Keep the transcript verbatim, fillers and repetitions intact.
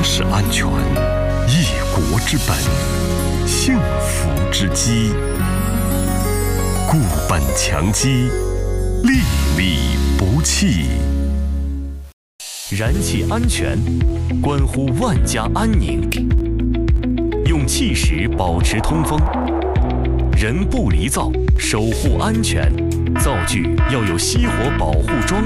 是安全，一国之本，幸福之基。固本强基，粒粒不弃。 燃气安全，关乎万家安宁。用气石保持通风，人不离灶，守护安全。灶具要有熄火保护装